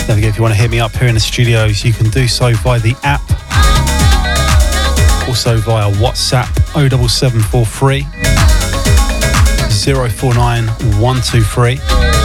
Don't forget, if you want to hit me up here in the studios, you can do so via the app. Also via WhatsApp 07743 049 123.